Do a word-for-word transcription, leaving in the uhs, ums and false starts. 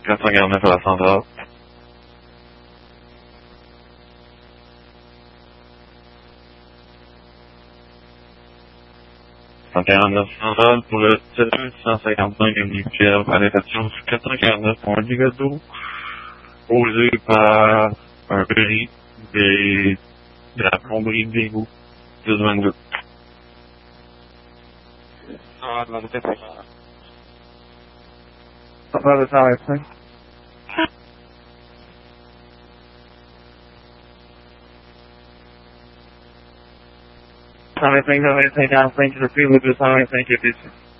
quatre cent quarante-neuf à la centrale. cent quarante-neuf centrale pour le cent cinquante-cinq individuel à l'infection sur quatre cent quarante-neuf pour un dégât d'eau causé par un bris des, de la plomberie d'égout six vingt-deux. Ah, de la route est Ça va le cent vingt-cinq. cent vingt-cinq, cent vingt-cinq, quarante-cinq, je suis le deux cent vingt-cinq et plus.